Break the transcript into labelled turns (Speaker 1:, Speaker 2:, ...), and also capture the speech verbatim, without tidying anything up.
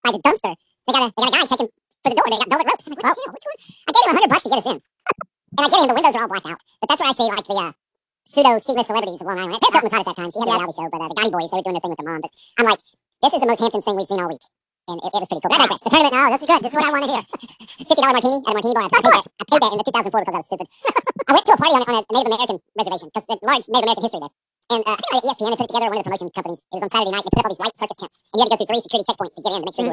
Speaker 1: outside the dumpster, they got a they got a guy checking for the door. They got velvet ropes. I'm like, what the hell? What's going on? I gave him a hundred bucks to get us in, and I get in. The windows are all blacked out. But that's where I see like the uh, pseudo C-list celebrities of Long Island. Paris Hilton was hot at that time. She had a reality show, but uh, the Gotti Boys, they were doing their thing with their mom. But I'm like, this is the most Hamptons thing we've seen all week. And it, it was pretty cool. But I digress. The tournament, no, this is good. This is what I want to hear. fifty dollar martini at a martini bar. I paid that. I paid that in the two thousand four because I was stupid. I went to a party on, a- on a Native American reservation because the large Native American history there. And uh, I think on E S P N, they put it together, one of the promotion companies. It was on Saturday night. They put up all these white circus tents. And you had to go through three security checkpoints to get in to make sure you were